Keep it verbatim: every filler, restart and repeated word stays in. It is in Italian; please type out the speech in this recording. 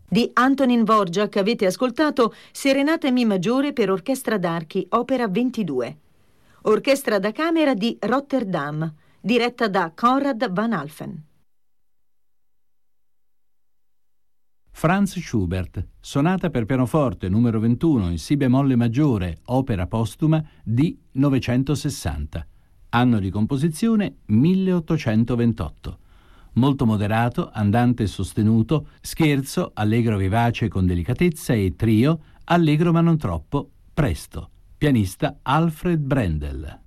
Di Antonín Dvořák avete ascoltato Serenata in Mi maggiore per orchestra d'archi, opera ventidue. Orchestra da camera di Rotterdam, diretta da Conrad van Alphen. Franz Schubert, sonata per pianoforte numero ventuno in Si bemolle maggiore, opera postuma D novecentosessanta. Anno di composizione milleottocentoventotto. Molto moderato, andante e sostenuto, scherzo, allegro vivace con delicatezza e trio, allegro ma non troppo, presto. Pianista Alfred Brendel.